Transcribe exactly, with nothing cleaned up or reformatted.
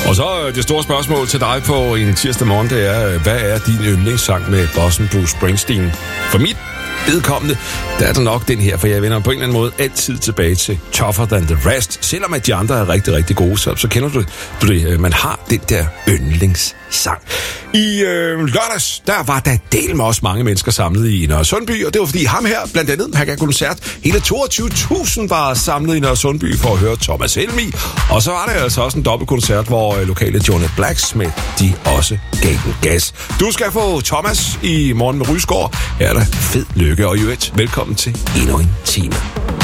Og så det store spørgsmål til dig på en tirsdag morgen, det er, hvad er din yndlingssang med bossen Bruce Springsteen? For mit vedkommende, der er det nok den her, for jeg vender på en eller anden måde altid tilbage til Tougher Than The Rest. Selvom at de andre er rigtig, rigtig gode, så, så kender du, du det. Man har den der yndlingssang. I øh, lørdags, der var der del med også mange mennesker samlet i Nørresundby, og det var fordi ham her, blandt andet, han gav koncert. Hele toogtyve tusind var samlet i Nørresundby for at høre Thomas Helmig. Og så var der altså også en dobbeltkoncert, hvor øh, lokale Johnny Blacksmith, de også gav den gas. Du skal få Thomas i Morgen med Rysgaard. Her er der fed lykke, og i øvrigt, velkommen til endnu en time.